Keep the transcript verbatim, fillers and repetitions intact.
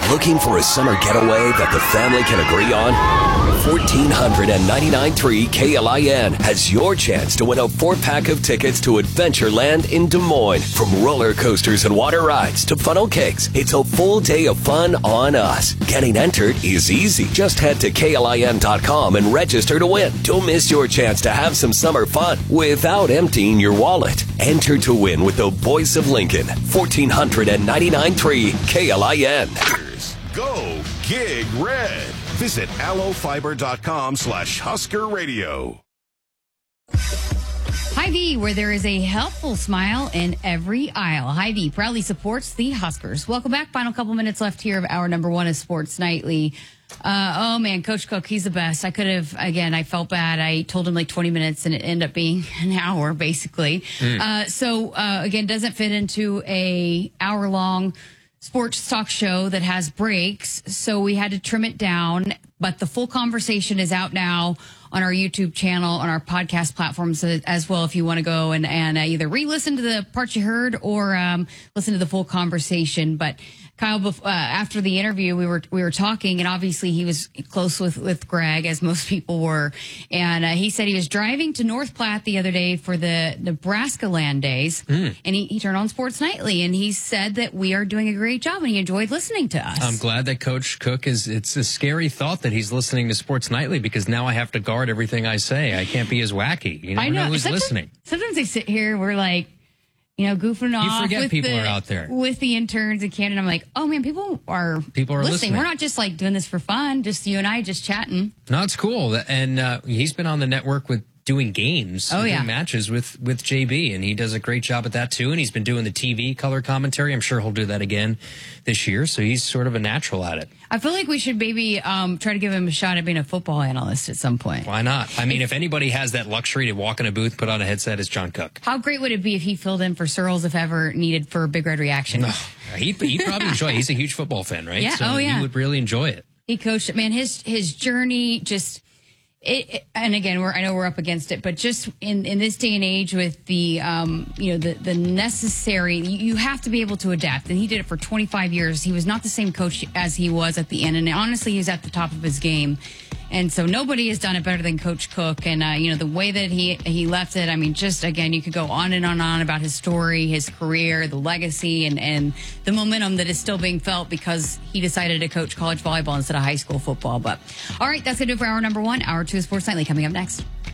Looking for a summer getaway that the family can agree on? fourteen ninety-nine point three K L I N has your chance to win a four-pack of tickets to Adventureland in Des Moines. From roller coasters and water rides to funnel cakes, it's a full day of fun on us. Getting entered is easy. Just head to K L I N dot com and register to win. Don't miss your chance to have some summer fun without emptying your wallet. Enter to win with the voice of Lincoln. fourteen ninety-nine point three K L I N. Go Gig Red. Visit allofiber.com slash Husker Radio. Hy-Vee, where there is a helpful smile in every aisle. Hy-Vee proudly supports the Huskers. Welcome back. Final couple minutes left here of hour number one of Sports Nightly. Uh, oh, man, Coach Cook, he's the best. I could have, again, I felt bad. I told him like twenty minutes, and it ended up being an hour, basically. Mm. Uh, so, uh, again, doesn't fit into a hour-long sports talk show that has breaks, so we had to trim it down. But the full conversation is out now on our YouTube channel, on our podcast platforms as well, if you want to go and, and uh, either re-listen to the parts you heard or um, listen to the full conversation. But Kyle, uh, after the interview, we were we were talking, and obviously he was close with, with Greg, as most people were. And uh, he said he was driving to North Platte the other day for the Nebraska Land Days, mm. and he, he turned on Sports Nightly, and he said that we are doing a great job, and he enjoyed listening to us. I'm glad that Coach Cook is, it's a scary thought that he's listening to Sports Nightly, because now I have to guard everything I say. I can't be as wacky. You never I know, know who's sometimes, listening. Sometimes they sit here, we're like, you know, goofing off. You forget with people the, are out there. With the interns and Canada. I'm like, oh, man, people are, people are listening. listening. We're not just, like, doing this for fun, just you and I just chatting. No, it's cool. And uh, he's been on the network with doing games, oh, doing yeah. matches with, with J B, and he does a great job at that, too. And he's been doing the T V color commentary. I'm sure he'll do that again this year, so he's sort of a natural at it. I feel like we should maybe um, try to give him a shot at being a football analyst at some point. Why not? I mean, if anybody has that luxury to walk in a booth, put on a headset, it's John Cook. How great would it be if he filled in for Searles if ever needed for Big Red Reaction? No, he'd, he'd probably enjoy it. He's a huge football fan, right? Yeah, so oh, yeah. He would really enjoy it. He coached, man, his his journey just... It, it, and again, we're, I know we're up against it, but just in, in this day and age with the, um, you know, the, the necessary, you, you have to be able to adapt. And he did it for twenty-five years. He was not the same coach as he was at the end. And honestly, he was at the top of his game. And so nobody has done it better than Coach Cook. And, uh, you know, the way that he he left it, I mean, just, again, you could go on and on and on about his story, his career, the legacy, and, and the momentum that is still being felt because he decided to coach college volleyball instead of high school football. But, all right, that's going to do it for hour number one. Hour two of Sports Nightly coming up next.